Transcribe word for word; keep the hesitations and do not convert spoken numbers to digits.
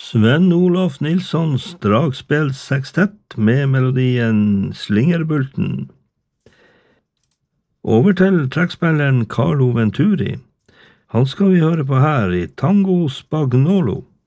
Sven-Olof Nilssons dragspelssekstett med melodien Slingerbulten. Over til trekkspilleren Carlo Venturi. Han skal vi høre på her i Tango Spagnolo.